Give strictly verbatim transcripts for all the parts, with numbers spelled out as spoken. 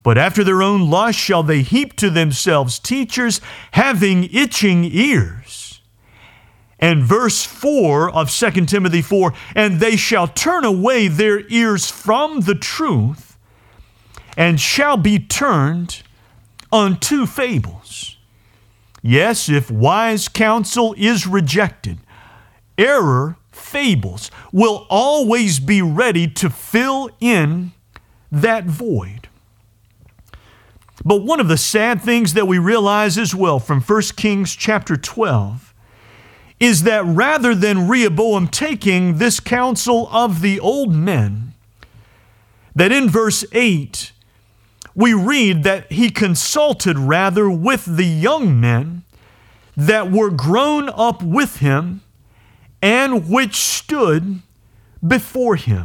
But after their own lust shall they heap to themselves teachers having itching ears. And verse four of Second Timothy four, and they shall turn away their ears from the truth, and shall be turned unto fables. Yes, if wise counsel is rejected, error, fables, will always be ready to fill in that void. But one of the sad things that we realize as well from First Kings chapter twelve is that rather than Rehoboam taking this counsel of the old men, that in verse eight we read that he consulted rather with the young men that were grown up with him and which stood before him.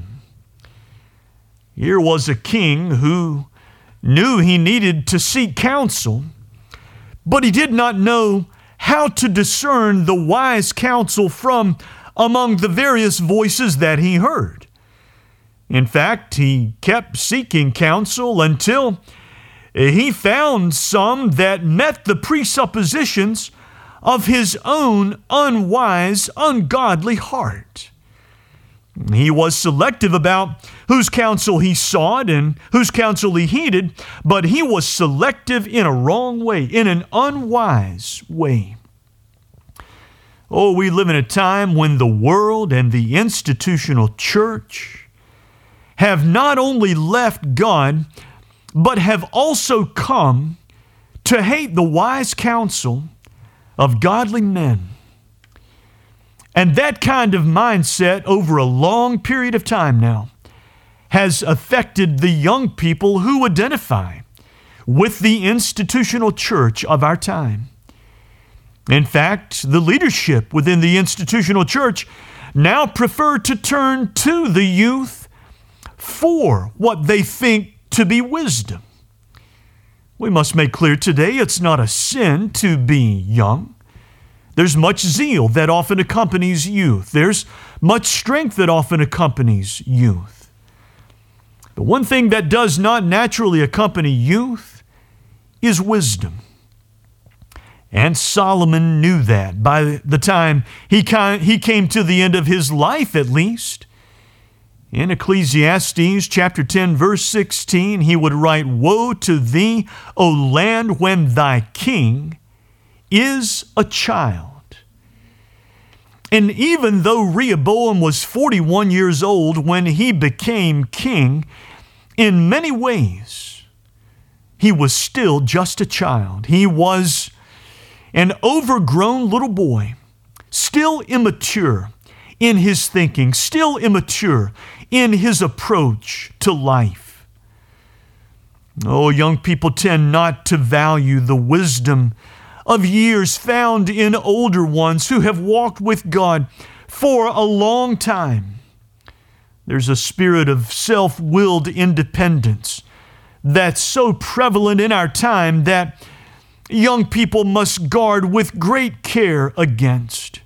Here was a king who knew he needed to seek counsel, but he did not know how to discern the wise counsel from among the various voices that he heard. In fact, he kept seeking counsel until he found some that met the presuppositions of his own unwise, ungodly heart. He was selective about whose counsel he sought and whose counsel he heeded, but he was selective in a wrong way, in an unwise way. Oh, we live in a time when the world and the institutional church have not only left God, but have also come to hate the wise counsel of godly men. And that kind of mindset over a long period of time now has affected the young people who identify with the institutional church of our time. In fact, the leadership within the institutional church now prefer to turn to the youth for what they think to be wisdom. We must make clear today it's not a sin to be young. There's much zeal that often accompanies youth. There's much strength that often accompanies youth. The one thing that does not naturally accompany youth is wisdom. And Solomon knew that by the time he came to the end of his life, at least. In Ecclesiastes chapter ten, verse sixteen, he would write, "Woe to thee, O land, when thy king is a child." And even though Rehoboam was forty-one years old when he became king, in many ways, he was still just a child. He was an overgrown little boy, still immature in his thinking, still immature in his approach to life. Oh, young people tend not to value the wisdom of years found in older ones who have walked with God for a long time. There's a spirit of self-willed independence that's so prevalent in our time that young people must guard with great care against.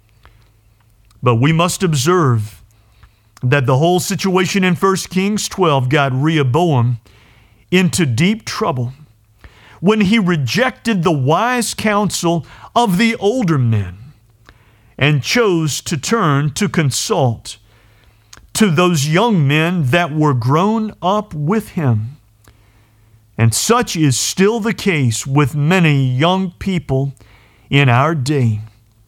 But we must observe that the whole situation in First Kings twelve got Rehoboam into deep trouble when he rejected the wise counsel of the older men and chose to turn to consult to those young men that were grown up with him. And such is still the case with many young people in our day.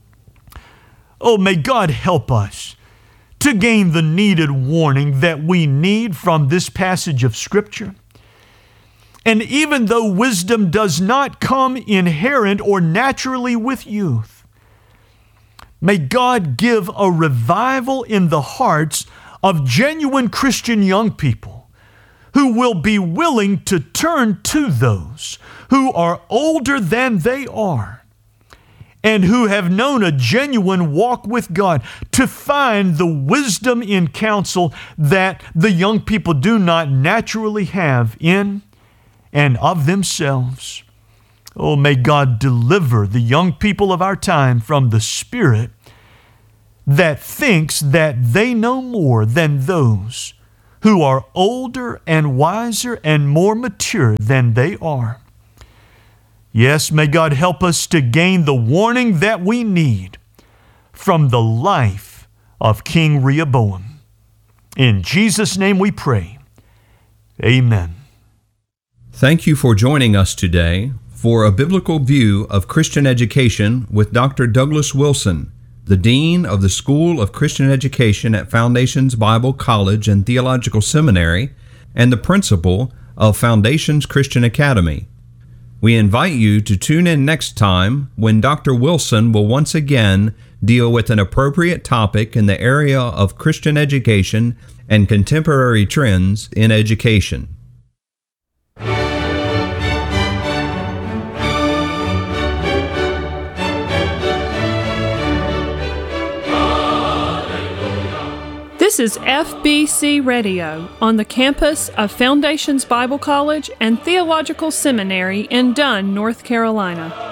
Oh, may God help us to gain the needed warning that we need from this passage of Scripture. And even though wisdom does not come inherent or naturally with youth, may God give a revival in the hearts of genuine Christian young people who will be willing to turn to those who are older than they are and who have known a genuine walk with God to find the wisdom in counsel that the young people do not naturally have in and of themselves. Oh, may God deliver the young people of our time from the spirit that thinks that they know more than those who are older and wiser and more mature than they are. Yes, may God help us to gain the warning that we need from the life of King Rehoboam. In Jesus' name we pray. Amen. Thank you for joining us today for a biblical view of Christian education with Doctor Douglas Wilson, the Dean of the School of Christian Education at Foundations Bible College and Theological Seminary and the Principal of Foundations Christian Academy. We invite you to tune in next time when Doctor Wilson will once again deal with an appropriate topic in the area of Christian education and contemporary trends in education. This is F B C Radio on the campus of Foundations Bible College and Theological Seminary in Dunn, North Carolina.